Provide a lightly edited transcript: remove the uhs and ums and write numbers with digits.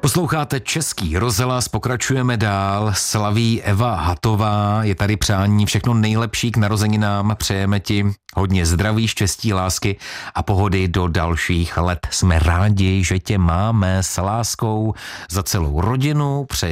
Posloucháte Český rozhlas, pokračujeme dál. Slaví Eva Hatová, je tady přání všechno nejlepší k narozeninám. Přejeme ti hodně zdraví, štěstí, lásky a pohody do dalších let. Jsme rádi, že tě máme, s láskou za celou rodinu.